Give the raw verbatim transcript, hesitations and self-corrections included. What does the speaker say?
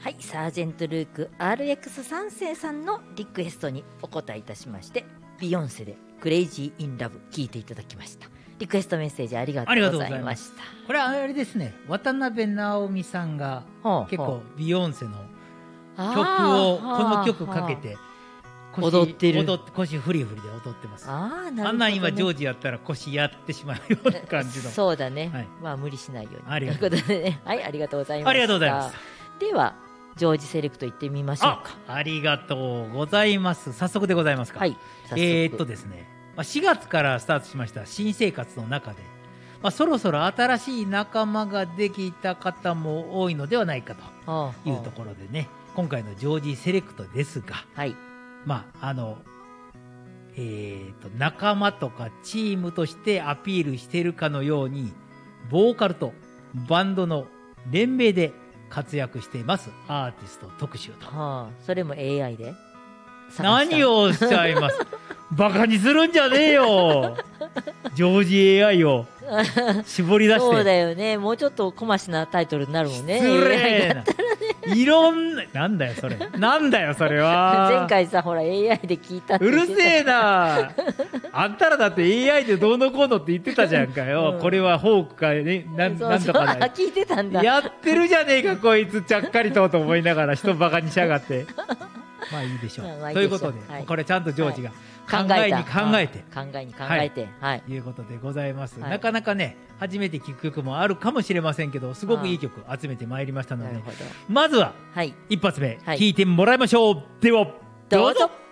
はい、サージェントルーク アールエックス 三世さんのリクエストにお答えいたしまして、ビヨンセでクレイジーインラブ聴いていただきました。リクエストメッセージありがとうございました。 これはあれですね、渡辺直美さんが結構ビヨンセの曲をこの曲かけて踊ってる、 踊って腰フリフリで踊ってます。 あー、なるほどね、 あんなん今ジョージやったら腰やってしまうような感じのそうだね、 はい、 まあ無理しないようにありがとうということでね、はい、ありがとうございました。 ありがとうございました。 ではジョージセレクトいってみましょうか。 あ、ありがとうございます。早速でございますか。 はい、早速。 えー、っとですね、しがつからスタートしました新生活の中で、まあ、そろそろ新しい仲間ができた方も多いのではないかというところでね、今回のジョージセレクトですが、 はい、 まああのえー、と仲間とかチームとしてアピールしているかのように、ボーカルとバンドの連名で活躍していますアーティスト特集と、 はあ、それも エーアイ で何をおっしゃいますバカにするんじゃねえよジョージ エーアイ を絞り出してそうだよね、もうちょっと小ましなタイトルになるもんね。 失礼な、いろんな、なんだよそれ、なんだよそれは。 前回さ、ほら エーアイ で聞いたってう言ってた。 るせえなあんたらだって エーアイ でどうのこうのって言ってたじゃんかよ、うん、これはホークかね、な、 そうそう、 なんとかな聞いてたんだ。 やってるじゃねえかこいつちゃっかりとと思いながら人バカにしやがってまあいいでしょう、まあ、ということで、はい、これちゃんとジョージが考えに考えて、 考えに考えて、はい、 はい、いうことでございます、はい、なかなかね初めて聴く曲もあるかもしれませんけど、すごくいい曲集めてまいりましたので、まずは一発目聴、はい、いてもらいましょう。ではどうぞ。